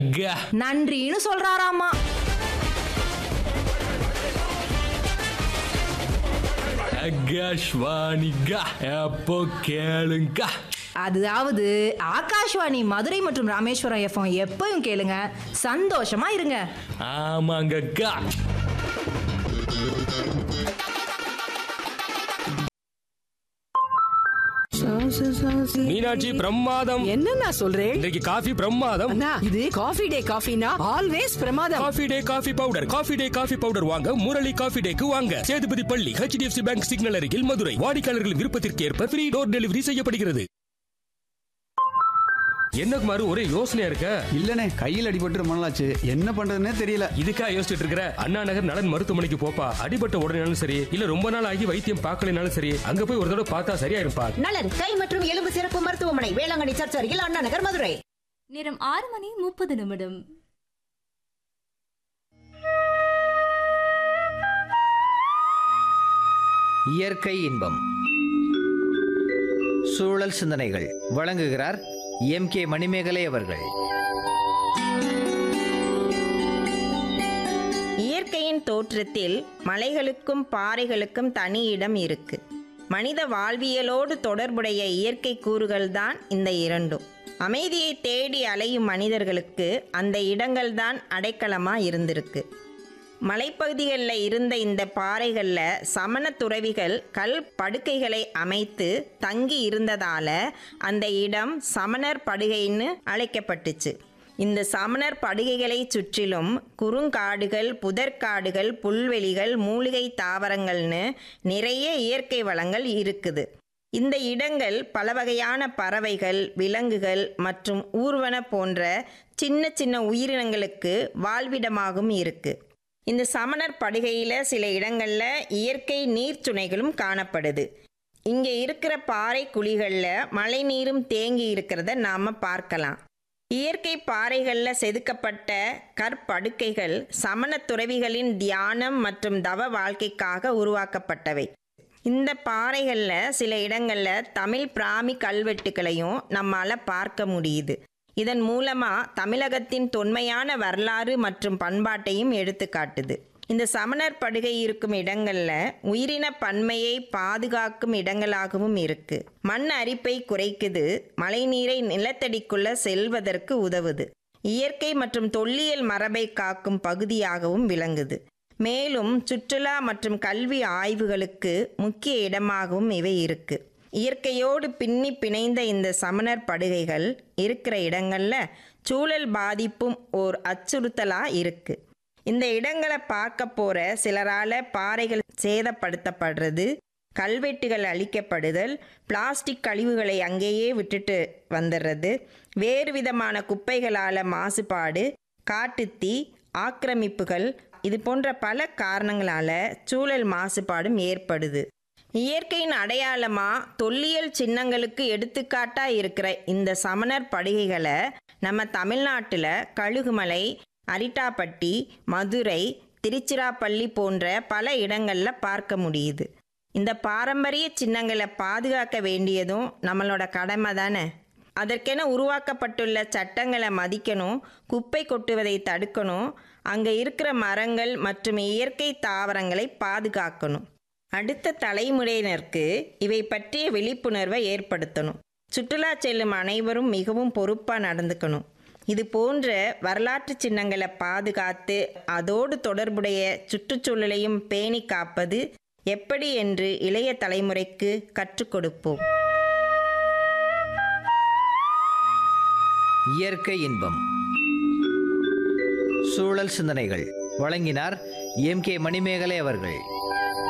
நன்றின்னு சொல்றாராமா. எப்போ கேளுங்க. அதாவது ஆகாஷ்வாணி மதுரை மற்றும் ராமேஸ்வரம் எஃப்எம் எப்பவும் கேளுங்க, சந்தோஷமா இருங்க. ஆமாங்கக்கா. மீனாட்சி பிரமாதம். என்ன சொல்றேன்? இன்றைக்கு காஃபி பிரமாதம். இது காஃபி டே காஃபினா ஆல்வேஸ் பிரமாதம். Coffee day coffee powder. Coffee day coffee powder வாங்க முரளி காஃபி டேக்கு வாங்க. சேதுபதி பள்ளி, HDFC பேங்க் சிக்னல் அருகில், மதுரை. வாடிக்கையாளர்கள் விருப்பத்திற்கு ஏற்ப ஃப்ரீ டோர் டெலிவரி செய்யப்படுகிறது. என்ன குமாரு, ஒரே யோசனையா இருக்க? இல்லனே, கையில் அடிபட்டு ரொம்ப நாளாச்சு, என்ன பண்றதுன்னே தெரியல. இதுக்கா யோசிச்சுட்டு இருக்கிற? அண்ணா நகர் நலன் மருத்துவமனைக்கு போப்பா. அடிபட்ட உடனேனாலும் சரி, இல்ல ரொம்ப நாள் ஆகி வைத்தியம் பார்க்கலனாலும் சரி, அங்க போய் ஒரு தடவை பார்த்தா சரியா இருப்பா. நலன் கை மற்றும் எலும்பு சிறப்பு மருத்துவமனை, வேளாங்கண்ணி சர்ச் அருகில், அண்ணா நகர், மதுரை. நேரம் 6:30. இயற்கை இன்பம், சூழல் சிந்தனைகள் வழங்குகிறார் MK மணிமேகலை அவர்கள். இயற்கையின் தோற்றத்தில் மலைகளுக்கும் பாறைகளுக்கும் தனி இடம் இருக்கு. மனித வாழ்வியலோடு தொடர்புடைய இயற்கை கூறுகள்தான் இந்த இரண்டும். அமைதியை தேடி அலையும் மனிதர்களுக்கு அந்த இடங்கள்தான் அடைக்கலமா இருந்திருக்கு. மலைப்பகுதிகளில் இருந்த இந்த பாறைகளில் சமண துறவிகள் கல் படுக்கைகளை அமைத்து தங்கி இருந்ததால அந்த இடம் சமணர் படுகைன்னு அழைக்கப்பட்டுச்சு. இந்த சமணர் படுகைகளை சுற்றிலும் குறுங்காடுகள், புதற்காடுகள், புல்வெளிகள், மூலிகை தாவரங்கள்னு நிறைய இயற்கை வளங்கள் இருக்குது. இந்த இடங்கள் பல வகையான பறவைகள், விலங்குகள் மற்றும் ஊர்வன போன்ற சின்ன சின்ன உயிரினங்களுக்கு வாழ்விடமாகவும் இருக்கு. இந்த சமணர் படுகையில் சில இடங்களில் இயற்கை நீர்ச்சுனைகளும் காணப்படுது. இங்கே இருக்கிற பாறை குழிகளில் மழை நீரும் தேங்கி இருக்கிறத நாம் பார்க்கலாம். இயற்கை பாறைகளில் செதுக்கப்பட்ட கற்படுக்கைகள் சமண துறவிகளின் தியானம் மற்றும் தவ வாழ்க்கைக்காக உருவாக்கப்பட்டவை. இந்த பாறைகளில் சில இடங்களில் தமிழ் பிராமி கல்வெட்டுகளையும் நம்மால் பார்க்க முடியுது. இதன் மூலமாக தமிழகத்தின் தொன்மையான வரலாறு மற்றும் பண்பாட்டையும் எடுத்து காட்டுது. இந்த சமணர் படுகை இருக்கும் இடங்களில் உயிரின பன்மையை பாதுகாக்கும் இடங்களாகவும் இருக்கு. மண் அரிப்பை குறைக்குது, மழைநீரை நிலத்தடிக்குள்ள செல்வதற்கு உதவுது. இயற்கை மற்றும் தொல்லியல் மரபை காக்கும் பகுதியாகவும் விளங்குது. மேலும் சுற்றுலா மற்றும் கல்வி ஆய்வுகளுக்கு முக்கிய இடமாகவும் இவை இருக்கு. இயற்கையோடு பின்னி பிணைந்த இந்த சமணர் படுகைகள் இருக்கிற இடங்களில் சூழல் பாதிப்பும் ஓர் அச்சுறுத்தலாக இருக்கு. இந்த இடங்களை பார்க்க போகிற சிலரால் பாறைகள் சேதப்படுத்தப்படுறது, கல்வெட்டுகள் அழிக்கப்படுதல், பிளாஸ்டிக் கழிவுகளை அங்கேயே விட்டுட்டு வந்துடுறது, வேறு விதமான குப்பைகளால் மாசுபாடு, காட்டுத்தீ, ஆக்கிரமிப்புகள், இது போன்ற பல காரணங்களால் சூழல் மாசுபாடும் ஏற்படுது. இயற்கையின் அடையாளமாக தொல்லியல் சின்னங்களுக்கு எடுத்துக்காட்டாக இருக்கிற இந்த சமணர் படுகைகளை நம்ம தமிழ்நாட்டில் கழுகுமலை, அரிட்டாப்பட்டி, மதுரை, திருச்சிராப்பள்ளி போன்ற பல இடங்களில் பார்க்க முடியுது. இந்த பாரம்பரிய சின்னங்களை பாதுகாக்க வேண்டியதும் நம்மளோட கடமை தானே. அதற்கென உருவாக்கப்பட்டுள்ள சட்டங்களை மதிக்கணும், குப்பை கொட்டுவதை தடுக்கணும், அங்கே இருக்கிற மரங்கள் மற்றும் இயற்கை தாவரங்களை பாதுகாக்கணும். அடுத்த தலைமுறையினருக்கு இவை பற்றிய விழிப்புணர்வை ஏற்படுத்தணும். சுற்றுலா செல்லும் அனைவரும் மிகவும் பொறுப்பாக நடந்துக்கணும். இது போன்ற வரலாற்று சின்னங்களை பாதுகாத்து அதோடு தொடர்புடைய சுற்றுச்சூழலையும் பேணி காப்பது எப்படி என்று இளைய தலைமுறைக்கு கற்றுக் கொடுப்போம். இயற்கை இன்பம், சூழல் சிந்தனைகள் வழங்கினார் MK மணிமேகலை அவர்கள்.